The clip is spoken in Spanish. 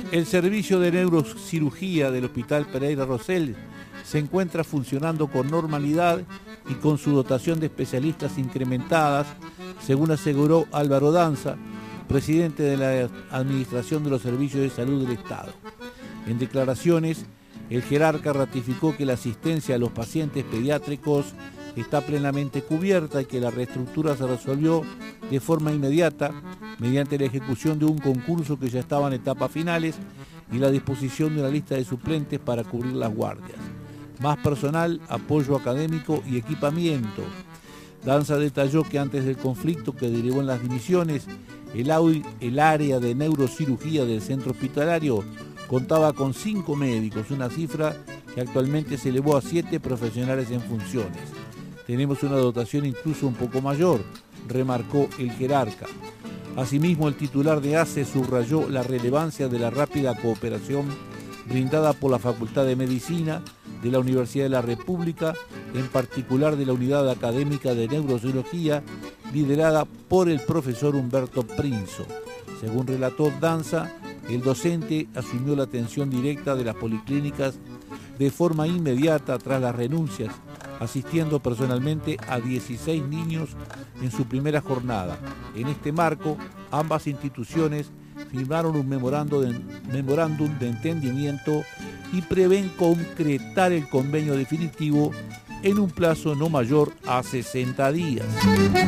El servicio de neurocirugía del Hospital Pereira Rosell se encuentra funcionando con normalidad y con su dotación de especialistas incrementadas, según aseguró Álvaro Danza, presidente de la Administración de los Servicios de Salud del Estado. En declaraciones, el jerarca ratificó que la asistencia a los pacientes pediátricos está plenamente cubierta y que la reestructura se resolvió de forma inmediata mediante la ejecución de un concurso que ya estaba en etapas finales y la disposición de una lista de suplentes para cubrir las guardias. Más personal, apoyo académico y equipamiento. Danza detalló que antes del conflicto que derivó en las dimisiones, el área de neurocirugía del centro hospitalario contaba con 5 médicos, una cifra que actualmente se elevó a 7 profesionales en funciones. Tenemos una dotación incluso un poco mayor, remarcó el jerarca. Asimismo, el titular de ACE subrayó la relevancia de la rápida cooperación brindada por la Facultad de Medicina de la Universidad de la República, en particular de la Unidad Académica de Neurocirugía, liderada por el profesor Humberto Prinzo. Según relató Danza, el docente asumió la atención directa de las policlínicas de forma inmediata tras las renuncias, asistiendo personalmente a 16 niños en su primera jornada. En este marco, ambas instituciones firmaron un memorándum de entendimiento y prevén concretar el convenio definitivo en un plazo no mayor a 60 días.